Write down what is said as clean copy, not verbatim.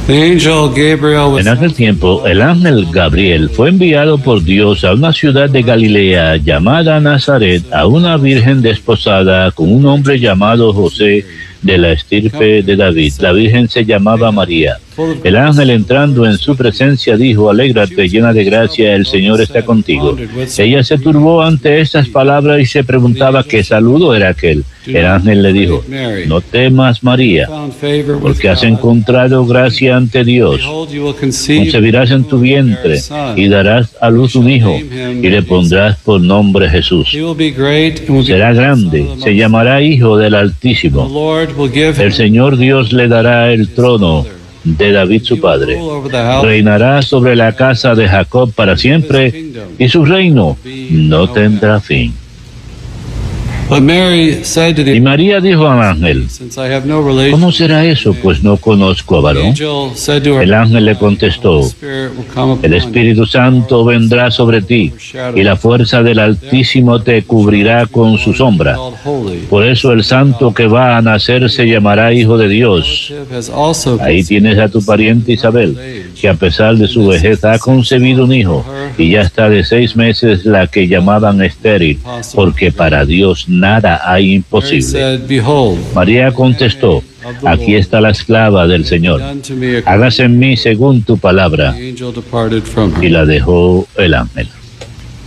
En aquel tiempo, el ángel Gabriel fue enviado por Dios a una ciudad de Galilea llamada Nazaret, a una virgen desposada con un hombre llamado José, de la estirpe de David. La virgen se llamaba María. El ángel, entrando en su presencia, dijo: alégrate, llena de gracia, el Señor está contigo. Ella se turbó ante estas palabras y se preguntaba qué saludo era aquel. El ángel le dijo: no temas, María, porque has encontrado gracia ante Dios. Concebirás en tu vientre y darás a luz un hijo, y le pondrás por nombre Jesús. Será grande, se llamará Hijo del Altísimo. El Señor Dios le dará el trono de David su padre. Reinará sobre la casa de Jacob para siempre, y su reino no tendrá fin. Y María dijo al ángel: ¿cómo será eso? Pues no conozco a varón. El ángel le contestó: el Espíritu Santo vendrá sobre ti, y la fuerza del Altísimo te cubrirá con su sombra. Por eso el santo que va a nacer se llamará Hijo de Dios. Ahí tienes a tu pariente Isabel, que a pesar de su vejez ha concebido un hijo, y ya está de 6 meses la que llamaban estéril, porque para Dios nada hay imposible. María contestó: aquí está la esclava del Señor. Hágase en mí según tu palabra. Y la dejó el ángel.